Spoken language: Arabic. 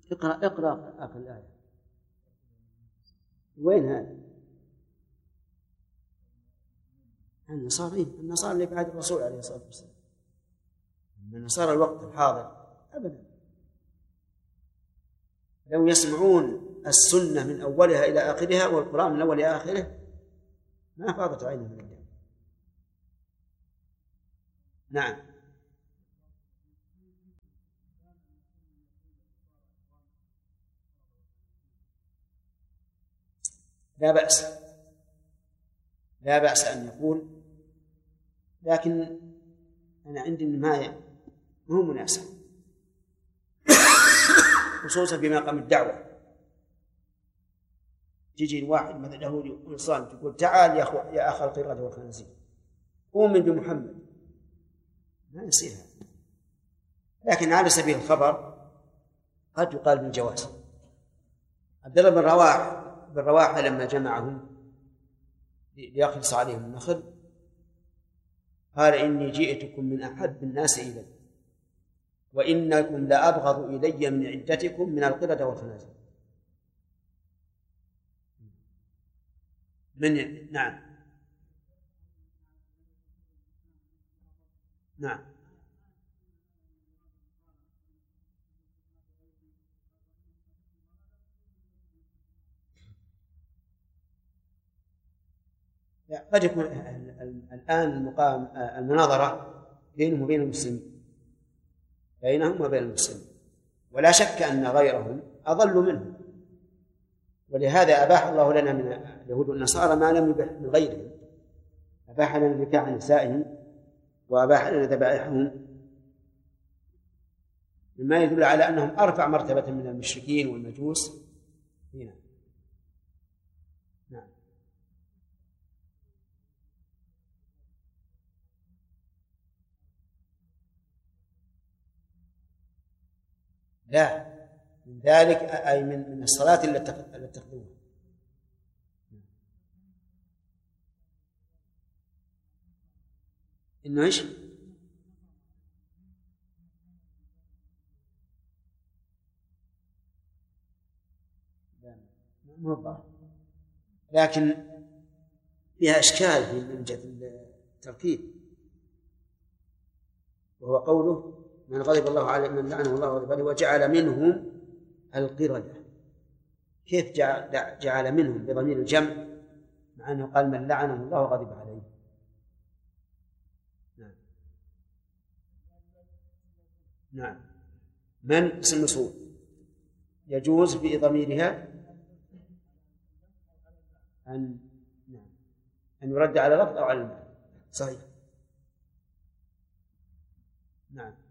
اقرأ آخر الآية. وين هذا؟ النصارى اللي بعد الرسول عليه الصلاة والسلام، النصارى الوقت الحاضر أبدا لو يسمعون السنة من أولها إلى آخرها والقرآن من أول إلى آخره ما فاضت عينهم من الدم. نعم. لا بأس أن يقول، لكن أنا عندي ما هو مناسب، خصوصا في مقام الدعوة. تجي الواحد مثل يهودي ونصراني تقول تعال يا أخ القردة والخنازير أؤمن بمحمد، ما يصير هذا. لكن على سبيل الخبر قد يقال بالجواز. عبد الله بن رواحة لما جمعهم ليخلص عليهم النخل قال إني جئتكم من أحب الناس إلي وإنكم لأبغض إلي من عدتكم من القردة والخنازير. نعم قد يكون الآن المناظرة بينهم وبين المسلمين، بينهم وبين المسلمين، ولا شك أن غيرهم أضل منهم، ولهذا أباح الله لنا من اليهود والنصارى ما لم يبح من غيرهم. أباح لنا نكاح نسائهم وأباح لنا ذبائحهم، مما يدل على أنهم أرفع مرتبة من المشركين والمجوس هنا. نعم. لا، من ذلك أي من الصلاة التي تقدمها. إنه إيش؟ موضح، لكن فيها إشكال من جهة التركيب، وهو قوله من غضب الله عليه من لعنه الله وغضب عليه وجعل منهم القردة. كيف جعل منهم بضمير الجمع مع أنه قال من لعنه الله وغضب عليه؟ نعم. من اسم موصول يجوز في ضميرها أن يرد على لفظ أو على المعنى. صحيح. نعم.